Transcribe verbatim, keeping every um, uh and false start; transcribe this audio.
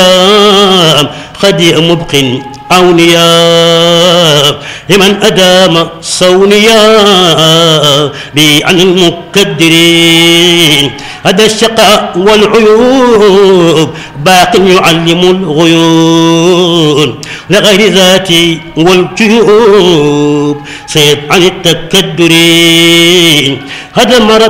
خديع مبق أولياء لمن أدام صونيا بي عن المكدرين هذا الشقاء والعيوب باق يعلم الغيوب لغير ذاتي والجيوب صيد عن التكدرين هذا مرض